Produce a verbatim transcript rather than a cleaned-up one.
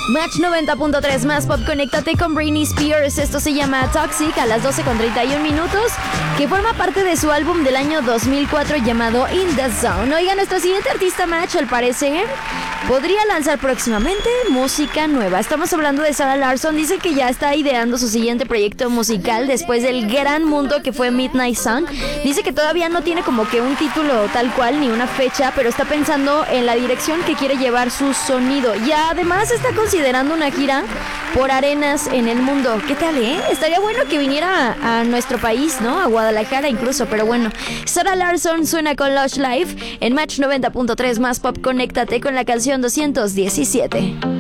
Match noventa punto tres más pop, conéctate con Britney Spears. Esto se llama Toxic a las doce con treinta y uno minutos, que forma parte de su álbum del año dos mil cuatro llamado In The Zone. Oiga, nuestro siguiente artista, Match, al parecer podría lanzar próximamente música nueva. Estamos hablando de Sarah Larsson. Dice que ya está ideando su siguiente proyecto musical después del gran mundo que fue Midnight Sun. Dice que todavía no tiene como que un título tal cual ni una fecha, pero está pensando en la dirección que quiere llevar su sonido. Y además está considerando una gira por arenas en el mundo. ¿Qué tal, eh? Estaría bueno que viniera a, a nuestro país, ¿no? A Guadalajara incluso, pero bueno. Sarah Larsson suena con Lush Life en Match noventa punto tres más pop. Conéctate con la canción doscientos diecisiete.